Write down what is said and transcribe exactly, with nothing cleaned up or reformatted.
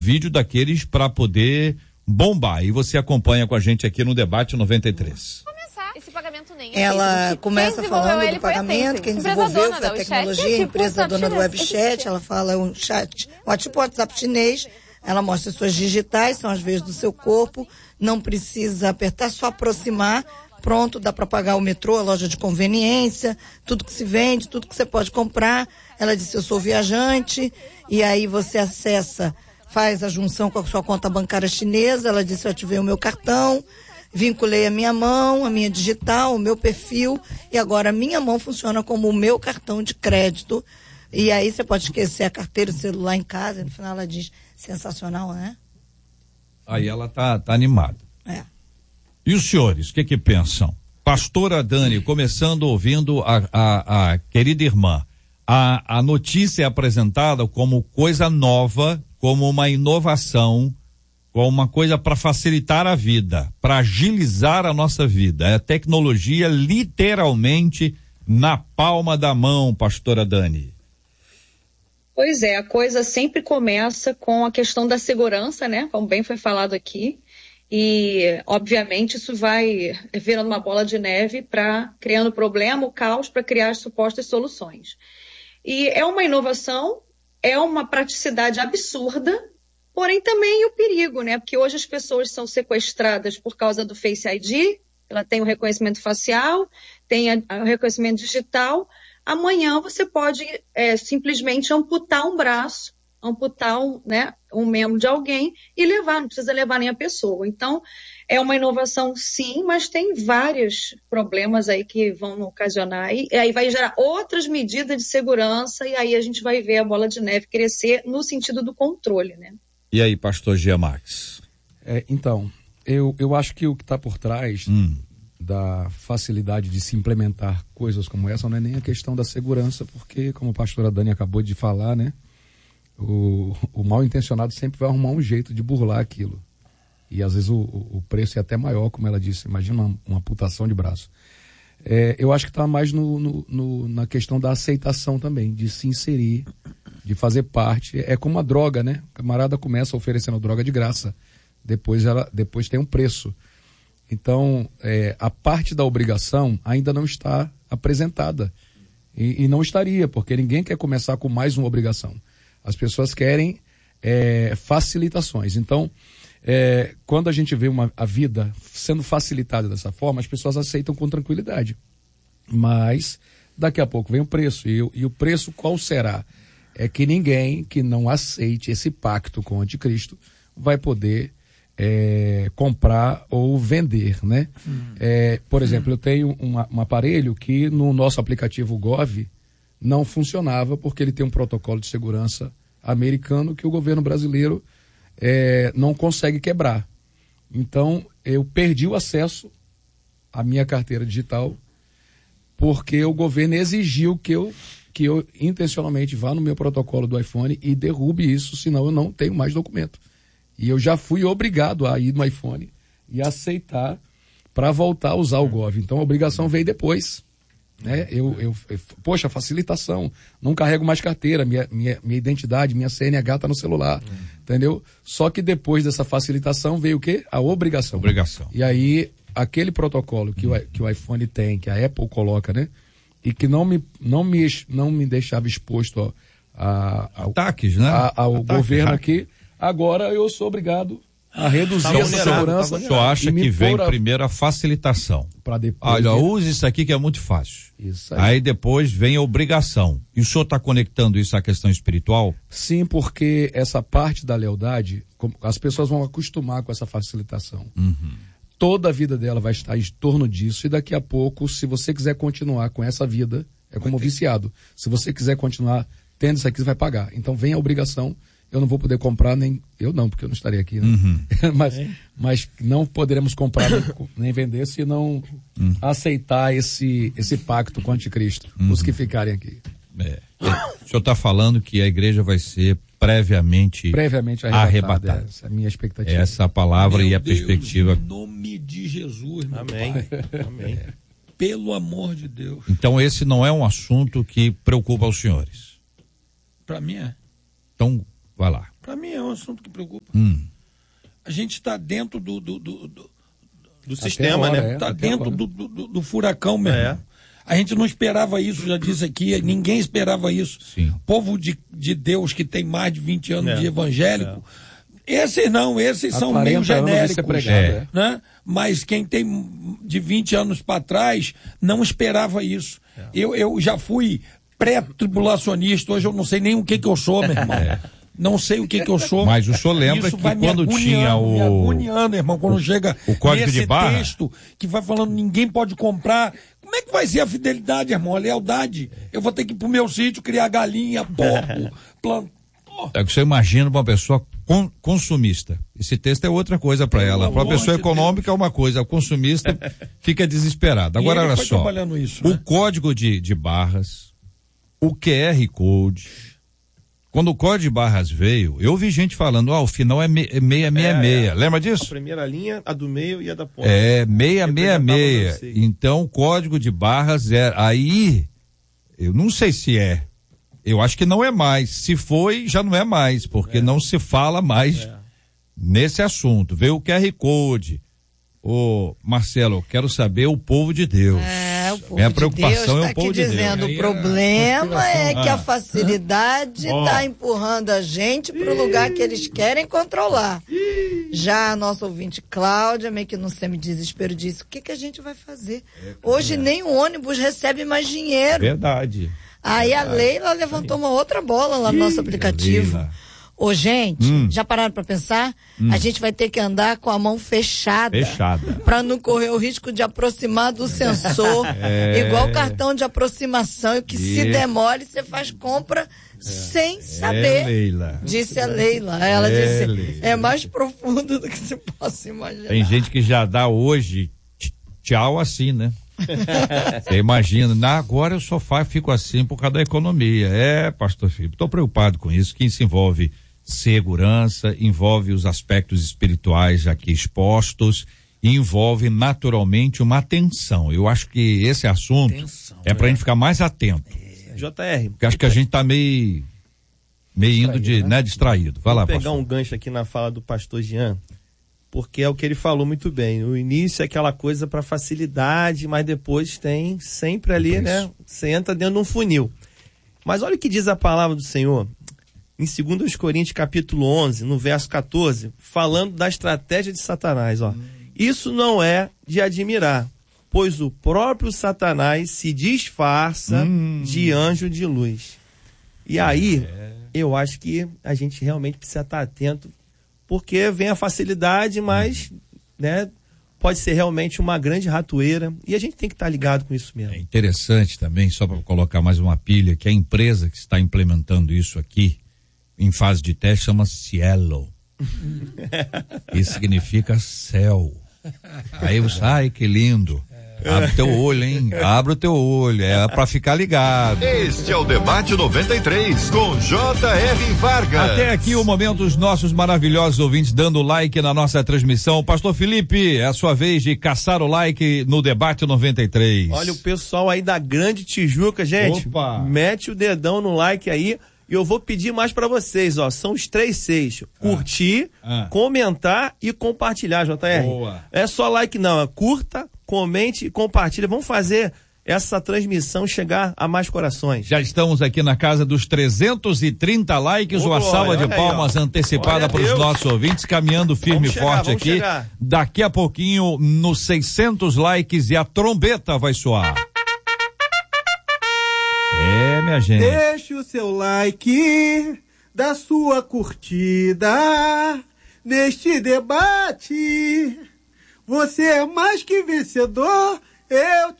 vídeo daqueles para poder bombar. E você acompanha com a gente aqui no Debate noventa e três. Esse pagamento nem ela começa falando do pagamento, quem desenvolveu foi a tecnologia, a empresa dona do WebChat, ela fala um chat, um tipo WhatsApp chinês, ela mostra suas digitais, são as veias do seu corpo, não precisa apertar, só aproximar, pronto, dá para pagar o metrô, a loja de conveniência, tudo que se vende, tudo que você pode comprar. Ela disse, eu sou viajante, e aí você acessa, faz a junção com a sua conta bancária chinesa, ela disse, eu ativei o meu cartão, vinculei a minha mão, a minha digital, o meu perfil, e agora a minha mão funciona como o meu cartão de crédito. E aí você pode esquecer a carteira, o celular em casa, e no final ela diz, sensacional, né? Aí ela tá, tá animada. É. E os senhores, o que que pensam? Pastora Dani, começando ouvindo a, a, a querida irmã, a, a notícia é apresentada como coisa nova, como uma inovação, como uma coisa para facilitar a vida, para agilizar a nossa vida. É tecnologia literalmente na palma da mão, pastora Dani. Pois é, a coisa sempre começa com a questão da segurança, né? Como bem foi falado aqui. E, obviamente, isso vai virando uma bola de neve para criando problema, o caos, para criar as supostas soluções. E é uma inovação, é uma praticidade absurda, porém também o perigo, né? Porque hoje as pessoas são sequestradas por causa do Face I D, ela tem o reconhecimento facial, tem a, a, o reconhecimento digital. Amanhã você pode é, simplesmente amputar um braço, amputar um, né, um membro de alguém e levar, não precisa levar nem a pessoa. Então, é uma inovação sim, mas tem vários problemas aí que vão ocasionar, e aí vai gerar outras medidas de segurança, e aí a gente vai ver a bola de neve crescer no sentido do controle, né? E aí, pastor Gia Marques? É, então, eu, eu acho que o que está por trás hum. da facilidade de se implementar coisas como essa não é nem a questão da segurança, porque, como a pastora Dani acabou de falar, né, o, o mal intencionado sempre vai arrumar um jeito de burlar aquilo. E às vezes o, o preço é até maior, como ela disse, imagina uma, uma amputação de braço. É, eu acho que está mais no, no, no, na questão da aceitação também, de se inserir, de fazer parte. É como a droga, né? O camarada começa oferecendo droga de graça, depois, ela, depois tem um preço. Então, é, a parte da obrigação ainda não está apresentada. E, e não estaria, porque ninguém quer começar com mais uma obrigação. As pessoas querem é, facilitações. Então, é, quando a gente vê uma, a vida sendo facilitada dessa forma, as pessoas aceitam com tranquilidade. Mas, daqui a pouco vem o preço. E, e o preço qual será? É que ninguém que não aceite esse pacto com o anticristo vai poder é, comprar ou vender, né? Hum. É, por exemplo, hum. eu tenho uma, um aparelho que no nosso aplicativo Gov não funcionava porque ele tem um protocolo de segurança americano que o governo brasileiro é, não consegue quebrar. Então, eu perdi o acesso à minha carteira digital porque o governo exigiu que eu, que eu intencionalmente vá no meu protocolo do iPhone e derrube isso, senão eu não tenho mais documento. E eu já fui obrigado a ir no iPhone e aceitar para voltar a usar o Gov. Então, a obrigação veio depois. Né? Eu, eu, eu, poxa, facilitação, não carrego mais carteira, minha, minha, minha identidade, minha C N H está no celular, uhum. entendeu? Só que depois dessa facilitação veio o quê? A obrigação. Obrigação. E aí, aquele protocolo que, uhum. o, que o iPhone tem, que a Apple coloca, né? E que não me, não me, não me deixava exposto a, a, ataques, né? a, ao Ataque, governo hack. Aqui, agora eu sou obrigado a reduzir tá essa segurança. O senhor acha que vem a... primeiro a facilitação? Para depois. Olha, vir... use isso aqui que é muito fácil. Isso aí. Aí depois vem a obrigação. E o senhor está conectando isso à questão espiritual? Sim, porque essa parte da lealdade, as pessoas vão acostumar com essa facilitação. Uhum. Toda a vida dela vai estar em torno disso e daqui a pouco, se você quiser continuar com essa vida, é como viciado. Se você quiser continuar tendo isso aqui, você vai pagar. Então vem a obrigação. Eu não vou poder comprar, nem... Eu não, porque eu não estarei aqui, né? Uhum. mas, é. mas não poderemos comprar nem, nem vender se não uhum. aceitar esse, esse pacto com o anticristo, uhum. os que ficarem aqui. É. O senhor está falando que a igreja vai ser previamente, previamente arrebatada. arrebatada. Essa é a minha expectativa. Essa palavra Meu e a Deus, perspectiva. Em nome de Jesus, meu Amém. Pai. Amém. É. Pelo amor de Deus. Então esse não é um assunto que preocupa os senhores? Para mim é. Então, vai lá. Para mim é um assunto que preocupa. Hum. A gente está dentro do, do, do, do, do sistema, agora, né? Está é, dentro do, do, do furacão mesmo. É. A gente não esperava isso, já disse aqui, ninguém esperava isso. Sim. Povo de, de Deus que tem mais de vinte anos é. de evangélico, é. esses não, esses Há são meio genéricos. Pregado, é. Né? Mas quem tem de vinte anos para trás não esperava isso. É. Eu, eu já fui pré-tribulacionista, hoje eu não sei nem o que, que eu sou, meu irmão. É. Não sei o que, que eu sou. Mas o senhor lembra isso que vai quando me tinha o... me agoniando, irmão, quando o, chega o código nesse de barra texto que vai falando ninguém pode comprar. Como é que vai ser a fidelidade, irmão? A lealdade. Eu vou ter que ir pro meu sítio criar galinha, porco, plantar. É que você imagina uma pessoa con- consumista. Esse texto é outra coisa para ela. Para uma pessoa econômica é uma coisa, o consumista fica desesperado. Agora, olha só, isso, né? O código de, de barras, o Q R Code. Quando o código de barras veio, eu vi gente falando, ah, o final é seiscentos e sessenta e seis. É, Lembra disso? A primeira linha, a do meio e a da ponta. É, seiscentos e sessenta e seis. Então, o código de barras é... Aí, eu não sei se é. Eu acho que não é mais. Se foi, já não é mais, porque é. não se fala mais é. nesse assunto. Veio o Q R Code. Ô, Marcelo, eu quero saber o povo de Deus. É, o povo Minha de preocupação Deus é o povo de dizendo, Deus. O problema é que a facilidade está ah. empurrando a gente para o lugar que eles querem controlar. Já a nossa ouvinte Cláudia, meio que num semi-desespero, disse, o que, que a gente vai fazer? É, Hoje é. nem o ônibus recebe mais dinheiro. Verdade. Aí Verdade. a Leila levantou uma outra bola lá no nosso aplicativo. Leila. Ô, gente, hum. já pararam pra pensar? Hum. A gente vai ter que andar com a mão fechada. Fechada. Pra não correr o risco de aproximar do sensor. É. Igual o cartão de aproximação. E que Isso. se demore, você faz compra é. sem saber. É, Leila. Disse a Leila. Ela é, disse, Leila. é mais profundo do que você possa imaginar. Tem gente que já dá hoje tchau assim, né? Você imagina, na, agora eu só faço, fico assim por causa da economia. É, pastor Filipe, estou preocupado com isso. Quem se envolve segurança, envolve os aspectos espirituais aqui expostos, e envolve naturalmente uma atenção. Eu acho que esse assunto atenção, é pra é. gente ficar mais atento. É. J R. Porque acho que a gente tá meio, meio indo de, né? né, distraído. Vai Vou lá, pegar pastor. um gancho aqui na fala do pastor Jean, porque é o que ele falou muito bem. O início é aquela coisa para facilidade, mas depois tem sempre ali, é né? Você entra dentro de um funil. Mas olha o que diz a palavra do Senhor em dois Coríntios capítulo onze, no verso quatorze, falando da estratégia de Satanás, ó. Hum. Isso não é de admirar, pois o próprio Satanás se disfarça hum. de anjo de luz. E aí, é. eu acho que a gente realmente precisa estar atento, porque vem a facilidade, mas, hum. né, pode ser realmente uma grande ratoeira, e a gente tem que estar ligado com isso mesmo. É interessante também, só para colocar mais uma pilha, que a empresa que está implementando isso aqui, em fase de teste, chama Cielo. Isso significa céu. Aí você, ai, que lindo. Abre teu olho, hein? Abre o teu olho, é pra ficar ligado. Este é o Debate noventa e três, com J R Vargas. Até aqui o momento dos nossos maravilhosos ouvintes dando like na nossa transmissão. Pastor Felipe, é a sua vez de caçar o like no Debate noventa e três. Olha o pessoal aí da Grande Tijuca, gente. Opa. Mete o dedão no like aí. E eu vou pedir mais pra vocês, ó, são os três seis, curtir, ah. Ah. comentar e compartilhar, J R. Boa. É só like não, é curta, comente e compartilha. Vamos fazer essa transmissão chegar a mais corações. Já estamos aqui na casa dos trezentos e trinta likes, oh, uma salva de palmas aí, antecipada para os nossos ouvintes, caminhando firme e forte chegar, aqui. Chegar. Daqui a pouquinho, nos seiscentos likes, e a trombeta vai soar. É, minha gente. Deixe o seu like, da sua curtida, neste debate. Você é mais que vencedor, eu